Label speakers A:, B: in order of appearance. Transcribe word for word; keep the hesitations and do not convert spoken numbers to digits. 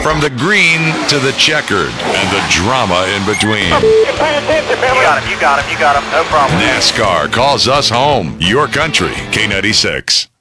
A: From the green to the checkered and the drama in between.
B: You got him, you got him, you got him. No problem.
A: NASCAR calls us home. Your country, K ninety-six.